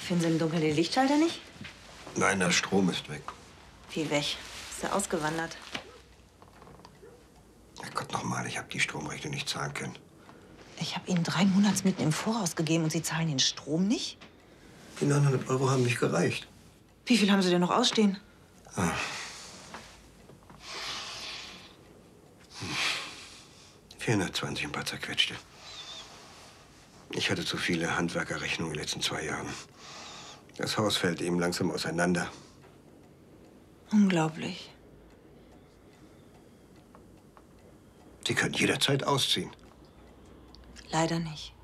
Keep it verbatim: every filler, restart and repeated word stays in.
Finden Sie im Dunkeln den Lichtschalter nicht? Nein, der Strom ist weg. Wie weg? Ist er ausgewandert? Herrgott, nochmal, ich habe die Stromrechnung nicht zahlen können. Ich habe Ihnen drei Monatsmieten im Voraus gegeben und Sie zahlen den Strom nicht? Die neunhundert Euro haben nicht gereicht. Wie viel haben Sie denn noch ausstehen? Ah. vierhundertzwanzig, ein paar zerquetschte. Ich hatte zu viele Handwerkerrechnungen in den letzten zwei Jahren. Das Haus fällt eben langsam auseinander. Unglaublich. Sie können jederzeit ausziehen. Leider nicht.